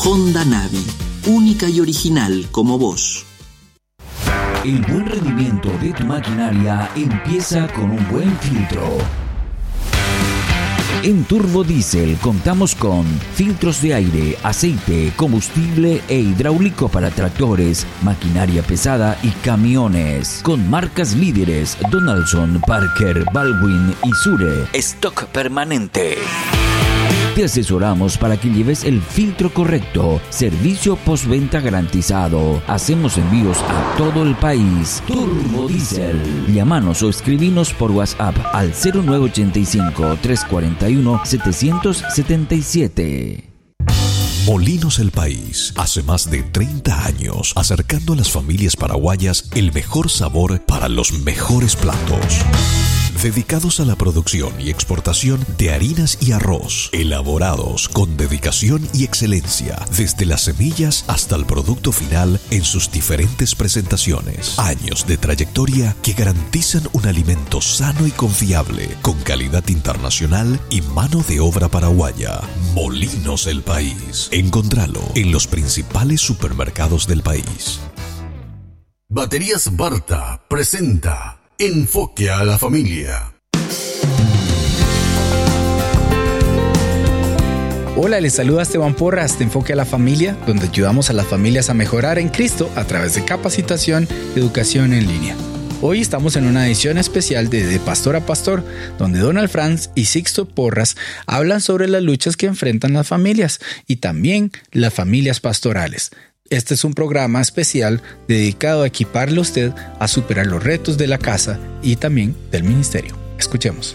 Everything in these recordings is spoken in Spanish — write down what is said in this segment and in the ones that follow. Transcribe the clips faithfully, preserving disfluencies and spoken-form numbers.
Honda Navi, única y original como vos. El buen rendimiento de tu maquinaria empieza con un buen filtro. En Turbo Diesel contamos con filtros de aire, aceite, combustible e hidráulico para tractores, maquinaria pesada y camiones. Con marcas líderes Donaldson, Parker, Baldwin y Sure. Stock permanente. Te asesoramos para que lleves el filtro correcto. Servicio postventa garantizado. Hacemos envíos a todo el país. Turbo Diesel. Llámanos o escribinos por WhatsApp al cero nueve ocho cinco, tres cuatro uno, siete siete siete. Molinos El País, hace más de treinta años, acercando a las familias paraguayas el mejor sabor para los mejores platos. Dedicados a la producción y exportación de harinas y arroz, elaborados con dedicación y excelencia, desde las semillas hasta el producto final en sus diferentes presentaciones. Años de trayectoria que garantizan un alimento sano y confiable, con calidad internacional y mano de obra paraguaya. Molinos El País. Encontralo en los principales supermercados del país. Baterías Barta presenta Enfoque a la Familia. Hola, les saluda Esteban Porras de Enfoque a la Familia, donde ayudamos a las familias a mejorar en Cristo a través de capacitación y educación en línea. Hoy estamos en una edición especial de De Pastor a Pastor, donde Donald Franz y Sixto Porras hablan sobre las luchas que enfrentan las familias y también las familias pastorales. Este es un programa especial dedicado a equiparle a usted a superar los retos de la casa y también del ministerio. Escuchemos.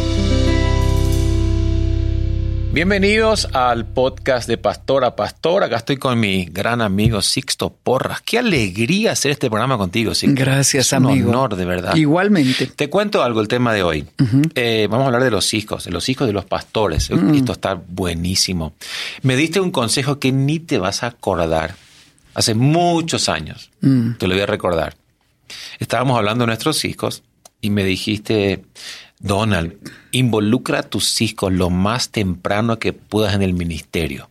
Bienvenidos al podcast de Pastor a Pastor. Acá estoy con mi gran amigo Sixto Porras. Qué alegría hacer este programa contigo, Sixto. Gracias, es un amigo. Un honor, de verdad. Igualmente. Te cuento algo, el tema de hoy. Uh-huh. Eh, vamos a hablar de los hijos, de los hijos de los pastores. Uh-huh. Esto está buenísimo. Me diste un consejo que ni te vas a acordar. Hace muchos años, mm. te lo voy a recordar. Estábamos hablando de nuestros hijos y me dijiste, Donald, involucra a tus hijos lo más temprano que puedas en el ministerio.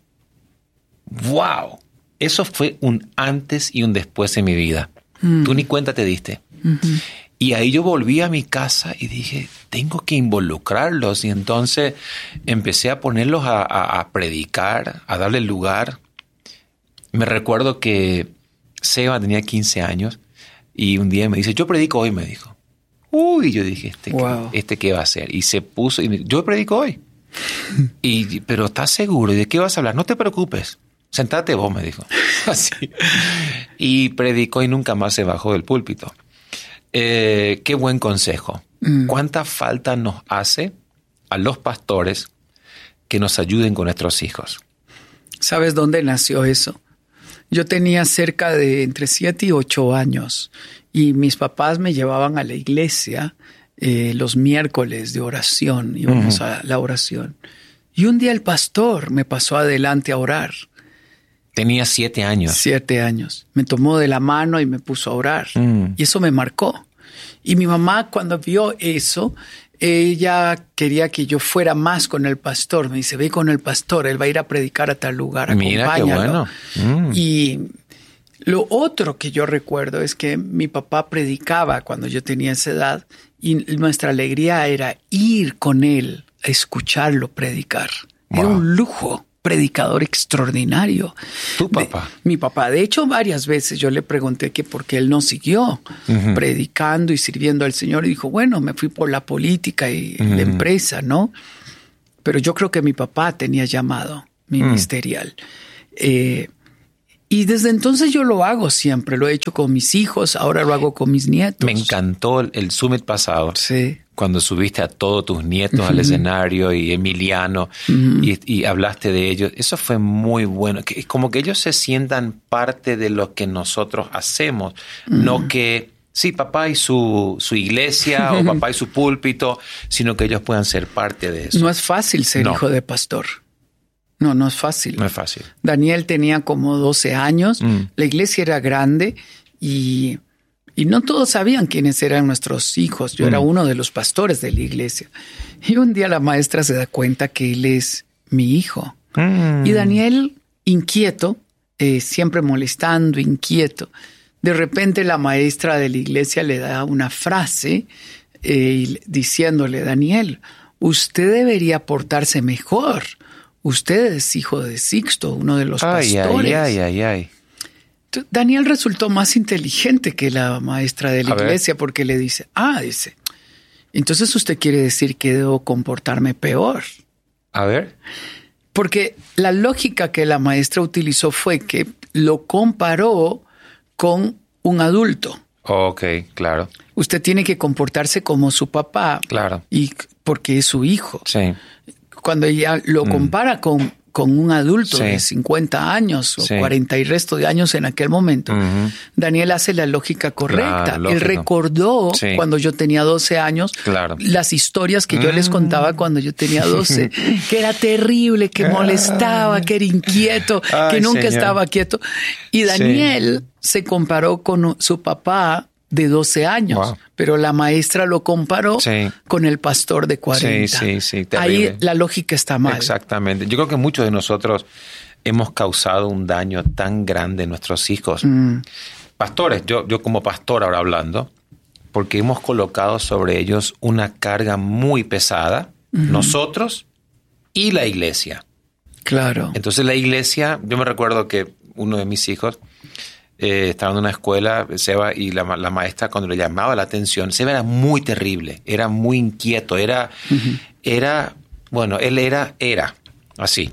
¡Wow! Eso fue un antes y un después en mi vida. Mm. Tú ni cuenta te diste. Mm-hmm. Y ahí yo volví a mi casa y dije, tengo que involucrarlos. Y entonces empecé a ponerlos a, a, a predicar, a darle lugar. Me recuerdo que Seba tenía quince años y un día me dice, yo predico hoy, me dijo. Uy, yo dije, ¿este, wow. ¿este qué va a hacer? Y se puso, y me, yo predico hoy. y Pero ¿estás seguro? ¿Y de qué vas a hablar? No te preocupes, sentate vos, me dijo. Así. Y predicó y nunca más se bajó del púlpito. Eh, qué buen consejo. Mm. ¿Cuánta falta nos hace a los pastores que nos ayuden con nuestros hijos? ¿Sabes dónde nació eso? Yo tenía cerca de entre siete y ocho años y mis papás me llevaban a la iglesia eh, los miércoles de oración. Íbamos uh-huh. a la oración. Y un día el pastor me pasó adelante a orar. Tenía siete años. Siete años. Me tomó de la mano y me puso a orar. Uh-huh. Y eso me marcó. Y mi mamá, cuando vio eso, ella quería que yo fuera más con el pastor. Me dice, ve con el pastor, él va a ir a predicar a tal lugar, mira qué bueno. Mm. Y lo otro que yo recuerdo es que mi papá predicaba cuando yo tenía esa edad y nuestra alegría era ir con él a escucharlo predicar. Wow. Era un lujo. Predicador extraordinario. ¿Tu papá? De, mi papá. De hecho, varias veces yo le pregunté que por qué él no siguió uh-huh. predicando y sirviendo al Señor. Y dijo, bueno, me fui por la política y uh-huh. la empresa, ¿no? Pero yo creo que mi papá tenía llamado ministerial. Uh-huh. Eh, y desde entonces yo lo hago siempre. Lo he hecho con mis hijos, ahora lo hago con mis nietos. Me encantó el, el Summit pasado. Sí. Cuando subiste a todos tus nietos uh-huh. al escenario y Emiliano uh-huh. y, y hablaste de ellos. Eso fue muy bueno. Que, como que ellos se sientan parte de lo que nosotros hacemos. Uh-huh. No que, sí, papá y su, su iglesia uh-huh. o papá y su púlpito, sino que ellos puedan ser parte de eso. No es fácil ser no. hijo de pastor. No, no es fácil. No es fácil. Daniel tenía como doce años. Mm. La iglesia era grande y... Y no todos sabían quiénes eran nuestros hijos. Yo mm. era uno de los pastores de la iglesia. Y un día la maestra se da cuenta que él es mi hijo. Mm. Y Daniel inquieto, eh, siempre molestando, inquieto. De repente la maestra de la iglesia le da una frase eh, diciéndole, Daniel, usted debería portarse mejor. Usted es hijo de Sixto, uno de los ay, pastores. Ay, ay, ay, ay. Daniel resultó más inteligente que la maestra de la A ver. iglesia porque le dice, ah, dice, entonces usted quiere decir que debo comportarme peor. A ver. Porque la lógica que la maestra utilizó fue que lo comparó con un adulto. Ok, claro. Usted tiene que comportarse como su papá. Claro. Y porque es su hijo. Sí. Cuando ella lo compara mm. con, con un adulto sí. de cincuenta años o sí. cuarenta y resto de años en aquel momento, uh-huh. Daniel hace la lógica correcta. Claro, él recordó sí. cuando yo tenía doce años claro. las historias que yo mm. les contaba cuando yo tenía doce, que era terrible, que molestaba, que era inquieto, Ay, que nunca señor. estaba quieto. Y Daniel sí. se comparó con su papá de doce años, wow. pero la maestra lo comparó sí. con el pastor de cuarenta. Sí, sí, sí, terrible. Ahí la lógica está mal. Exactamente. Yo creo que muchos de nosotros hemos causado un daño tan grande a nuestros hijos. Mm. Pastores, yo, yo como pastor ahora hablando, porque hemos colocado sobre ellos una carga muy pesada, mm-hmm. nosotros y la iglesia. Claro. Entonces la iglesia, yo me recuerdo que uno de mis hijos Eh, estaba en una escuela, Seba, y la, la maestra cuando le llamaba la atención, Seba era muy terrible, era muy inquieto, era, uh-huh. era, bueno, él era, era, así.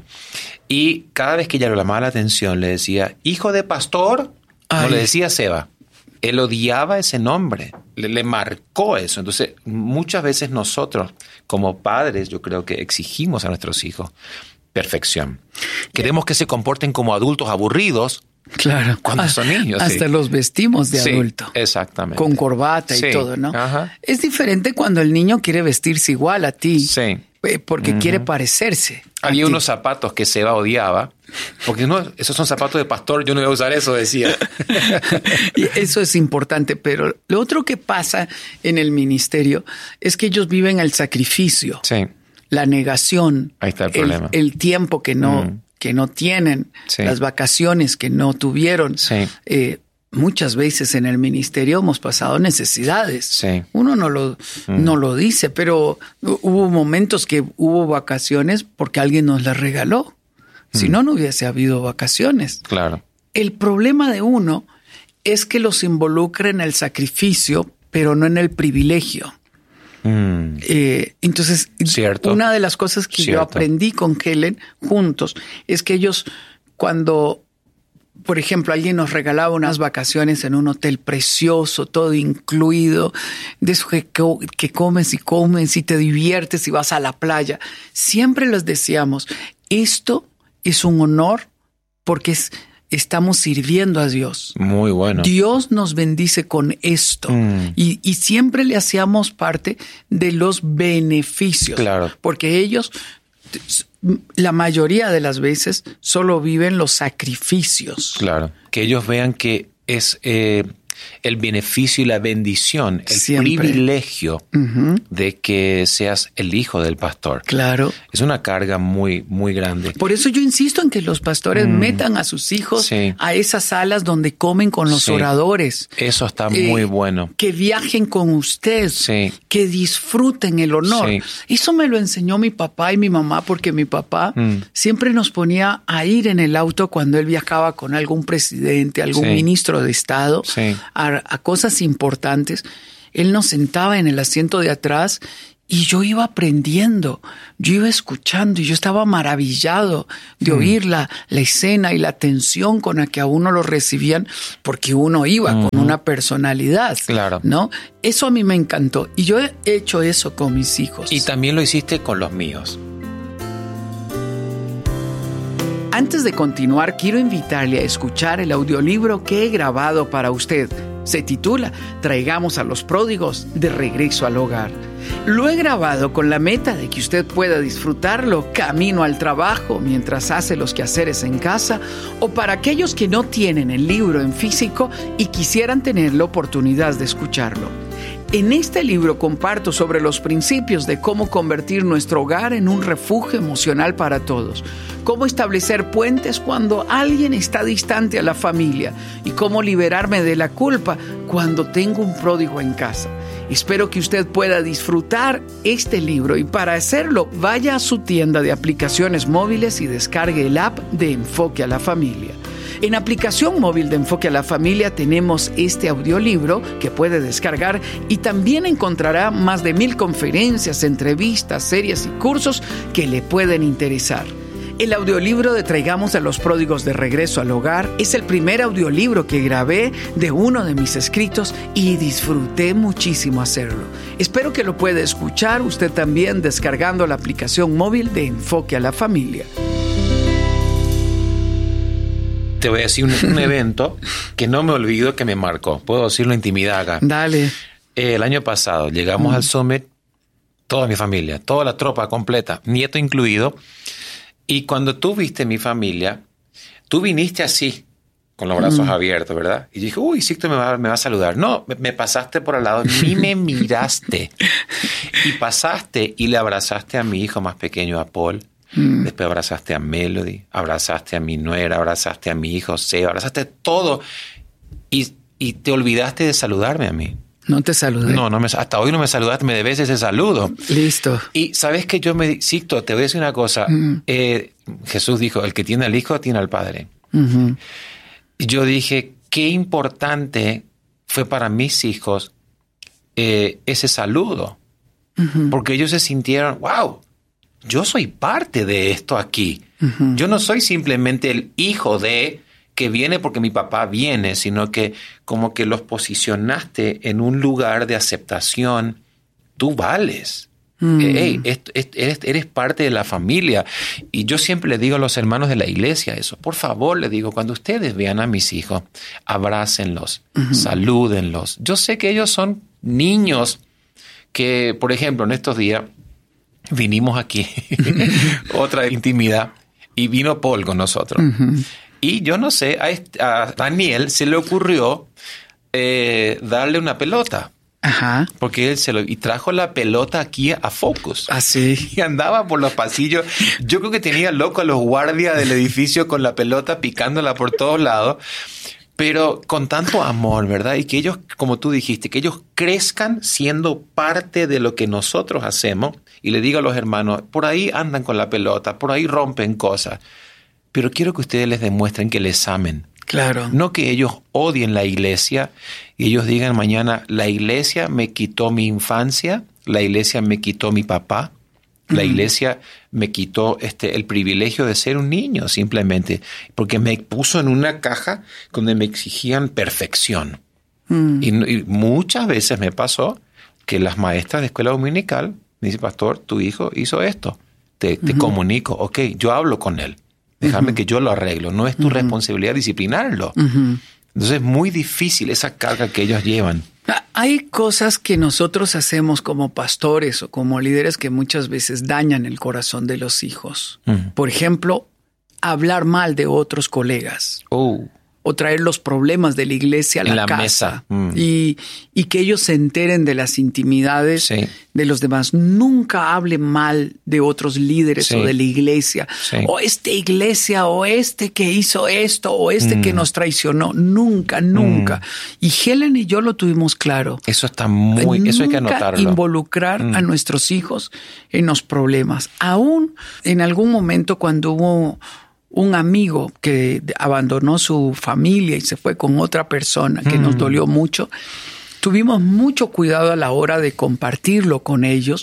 Y cada vez que ella le llamaba la atención, le decía, hijo de pastor, Ay. no le decía Seba. Él odiaba ese nombre, le, le marcó eso. Entonces, muchas veces nosotros, como padres, yo creo que exigimos a nuestros hijos perfección. Queremos que se comporten como adultos aburridos, claro. Cuando son niños. Hasta sí. los vestimos de sí, adulto. Exactamente. Con corbata y sí. todo, ¿no? Ajá. Es diferente cuando el niño quiere vestirse igual a ti. Sí. Porque uh-huh. quiere parecerse. Había unos zapatos que Seba odiaba. Porque no, esos son zapatos de pastor, yo no voy a usar eso, decía. Y eso es importante. Pero lo otro que pasa en el ministerio es que ellos viven el sacrificio. Sí. La negación. Ahí está el problema. El, el tiempo que no... Mm. que no tienen, sí. las vacaciones que no tuvieron. Sí. Eh, muchas veces en el ministerio hemos pasado necesidades. Sí. Uno no lo, mm. no lo dice, pero hubo momentos que hubo vacaciones porque alguien nos las regaló. Mm. Si no, no hubiese habido vacaciones. Claro. El problema de uno es que los involucra en el sacrificio, pero no en el privilegio. Mm. Eh, entonces, Cierto. una de las cosas que Cierto. yo aprendí con Helen juntos es que ellos, cuando, por ejemplo, alguien nos regalaba unas vacaciones en un hotel precioso, todo incluido, de eso que, que comes y comes y te diviertes y vas a la playa, siempre les decíamos, esto es un honor porque es... estamos sirviendo a Dios. Muy bueno. Dios nos bendice con esto. Mm. Y, y siempre le hacíamos parte de los beneficios. Claro. Porque ellos, la mayoría de las veces, solo viven los sacrificios. Claro. Que ellos vean que es eh, el beneficio y la bendición, el siempre. privilegio uh-huh. de que seas el hijo del pastor. Claro. Es una carga muy, muy grande. Por eso yo insisto en que los pastores mm. metan a sus hijos sí. a esas salas donde comen con los sí. oradores. Eso está eh, muy bueno. Que viajen con usted. Sí. Que disfruten el honor. Sí. Eso me lo enseñó mi papá y mi mamá porque mi papá mm. siempre nos ponía a ir en el auto cuando él viajaba con algún presidente, algún sí. ministro de Estado. Sí. A, a cosas importantes, él nos sentaba en el asiento de atrás y yo iba aprendiendo, yo iba escuchando y yo estaba maravillado de mm. oír la, la escena y la atención con la que a uno lo recibían porque uno iba mm. con una personalidad, claro. ¿no? Eso a mí me encantó y yo he hecho eso con mis hijos. Y también lo hiciste con los míos. Antes de continuar, quiero invitarle a escuchar el audiolibro que he grabado para usted. Se titula Traigamos a los pródigos de regreso al hogar. Lo he grabado con la meta de que usted pueda disfrutarlo camino al trabajo, mientras hace los quehaceres en casa, o para aquellos que no tienen el libro en físico y quisieran tener la oportunidad de escucharlo. En este libro comparto sobre los principios de cómo convertir nuestro hogar en un refugio emocional para todos, cómo establecer puentes cuando alguien está distante a la familia y cómo liberarme de la culpa cuando tengo un pródigo en casa. Espero que usted pueda disfrutar este libro y para hacerlo vaya a su tienda de aplicaciones móviles y descargue el app de Enfoque a la Familia. En aplicación móvil de Enfoque a la Familia tenemos este audiolibro que puede descargar y también encontrará más de mil conferencias, entrevistas, series y cursos que le pueden interesar. El audiolibro de Traigamos a los pródigos de regreso al hogar es el primer audiolibro que grabé de uno de mis escritos y disfruté muchísimo hacerlo. Espero que lo pueda escuchar usted también descargando la aplicación móvil de Enfoque a la Familia. Te voy a decir un, un evento que no me olvido, que me marcó. Puedo decirlo en intimidad acá. Dale. Eh, el año pasado llegamos mm. al Summit, toda mi familia, toda la tropa completa, nieto incluido. Y cuando tú viste mi familia, tú viniste así, con los brazos mm. abiertos, ¿verdad? Y dije, uy, Sixto me va, me va a saludar. No, me, me pasaste por al lado, ni me miraste. Y pasaste y le abrazaste a mi hijo más pequeño, a Paul. Mm. Después abrazaste a Melody, abrazaste a mi nuera, abrazaste a mi hijo Seba, abrazaste todo y, y te olvidaste de saludarme a mí. No te saludé. No, no me, hasta hoy no me saludaste, me debes ese saludo. Listo. Y sabes que yo me... Sixto, te voy a decir una cosa. Mm. Eh, Jesús dijo, el que tiene al Hijo tiene al Padre. Uh-huh. Y yo dije, qué importante fue para mis hijos eh, ese saludo. Uh-huh. Porque ellos se sintieron, wow, yo soy parte de esto aquí. Uh-huh. Yo no soy simplemente el hijo de... que viene porque mi papá viene, sino que como que los posicionaste en un lugar de aceptación. Tú vales. Mm. Hey, eres, eres parte de la familia. Y yo siempre le digo a los hermanos de la iglesia eso. Por favor, le digo, cuando ustedes vean a mis hijos, abrácenlos, uh-huh. salúdenlos. Yo sé que ellos son niños que, por ejemplo, en estos días vinimos aquí, otra intimidad, y vino Paul con nosotros. Uh-huh. Y yo no sé, a, este, a Daniel se le ocurrió eh, darle una pelota. Ajá. Porque él se lo... Y trajo la pelota aquí a Focus. Así. Ah, y andaba por los pasillos. Yo creo que tenía loco a los guardias del edificio con la pelota picándola por todos lados. Pero con tanto amor, ¿verdad? Y que ellos, como tú dijiste, que ellos crezcan siendo parte de lo que nosotros hacemos. Y le digo a los hermanos, por ahí andan con la pelota, por ahí rompen cosas. Pero quiero que ustedes les demuestren que les amen. Claro. No que ellos odien la iglesia y ellos digan mañana, la iglesia me quitó mi infancia, la iglesia me quitó mi papá, la mm. iglesia me quitó este, el privilegio de ser un niño simplemente, porque me puso en una caja donde me exigían perfección. Mm. Y, y muchas veces me pasó que las maestras de escuela dominical me dicen, pastor, tu hijo hizo esto, te, te mm-hmm. comunico, ok, yo hablo con él. Déjame uh-huh. que yo lo arreglo. No es tu uh-huh. responsabilidad disciplinarlo. Uh-huh. Entonces es muy difícil esa carga que ellos llevan. Hay cosas que nosotros hacemos como pastores o como líderes que muchas veces dañan el corazón de los hijos. Uh-huh. Por ejemplo, hablar mal de otros colegas. Oh. O traer los problemas de la iglesia a la, la casa. Mesa. Mm. Y, y que ellos se enteren de las intimidades sí. de los demás. Nunca hable mal de otros líderes sí. o de la iglesia. Sí. O esta iglesia, o este que hizo esto, o este mm. que nos traicionó. Nunca, nunca. Mm. Y Helen y yo lo tuvimos claro. Eso está muy... Nunca eso hay que anotarlo. Involucrar mm. a nuestros hijos en los problemas. Aún en algún momento cuando hubo... un amigo que abandonó su familia y se fue con otra persona que mm. nos dolió mucho. Tuvimos mucho cuidado a la hora de compartirlo con ellos.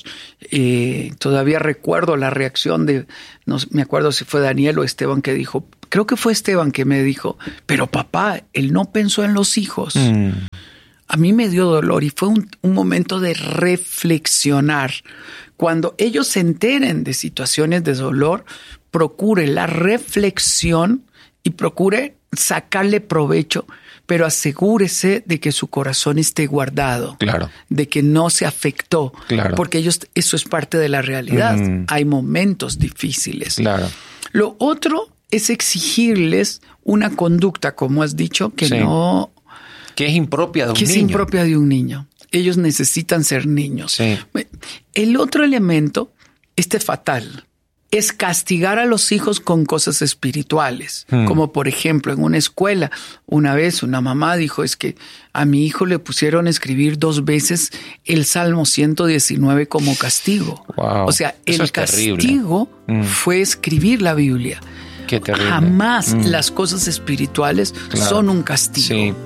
Eh, todavía recuerdo la reacción de, no me acuerdo si fue Daniel o Esteban que dijo, creo que fue Esteban que me dijo, pero papá, él no pensó en los hijos. Mm. A mí me dio dolor y fue un, un momento de reflexionar. Cuando ellos se enteren de situaciones de dolor, procure la reflexión y procure sacarle provecho, pero asegúrese de que su corazón esté guardado, claro. de que no se afectó, claro. porque ellos, eso es parte de la realidad. Mm. Hay momentos difíciles. Claro. Lo otro es exigirles una conducta, como has dicho, que sí. no... Que es impropia de un que niño. Que es impropia de un niño. ellos necesitan ser niños. Sí. El otro elemento, este fatal, es castigar a los hijos con cosas espirituales. Hmm. Como por ejemplo, en una escuela, una vez una mamá dijo, es que a mi hijo le pusieron a escribir dos veces el Salmo ciento diecinueve como castigo. Wow. O sea, Eso el es castigo mm. fue escribir la Biblia. Qué terrible. Jamás mm. las cosas espirituales claro. son un castigo. Sí.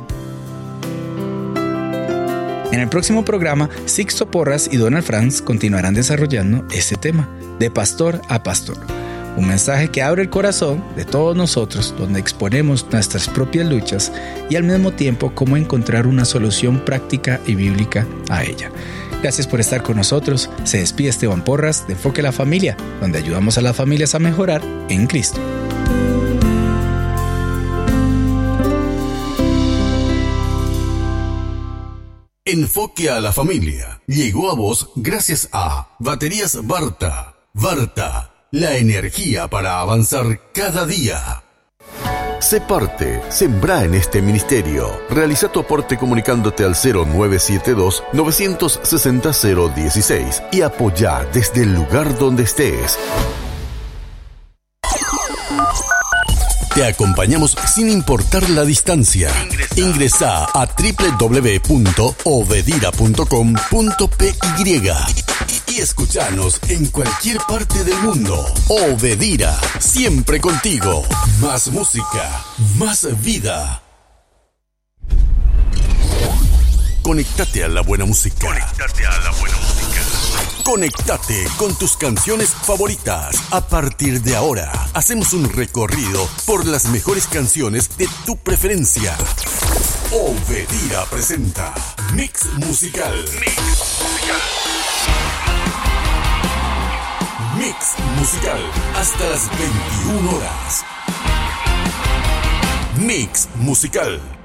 En el próximo programa, Sixto Porras y Donald Franz continuarán desarrollando este tema, de pastor a pastor. Un mensaje que abre el corazón de todos nosotros, donde exponemos nuestras propias luchas y al mismo tiempo cómo encontrar una solución práctica y bíblica a ella. Gracias por estar con nosotros. Se despide Esteban Porras de Enfoque a la Familia, donde ayudamos a las familias a mejorar en Cristo. Enfoque a la Familia llegó a vos gracias a Baterías Barta. Barta, la energía para avanzar cada día. Sé parte, sembrá en este ministerio. Realiza tu aporte comunicándote al cero nueve siete dos, nueve seis cero, cero uno seis y apoyá desde el lugar donde estés. Te acompañamos sin importar la distancia. Ingresa a doble u doble u doble u punto obedira punto com punto p y y escuchanos en cualquier parte del mundo. Obedira, siempre contigo. Más música, más vida. Conectate a la buena música. Conectate a la buena música. Conectate con tus canciones favoritas. A partir de ahora, hacemos un recorrido por las mejores canciones de tu preferencia. Obedira presenta Mix Musical. Mix Musical. Mix Musical. Hasta las veintiuna horas. Mix Musical.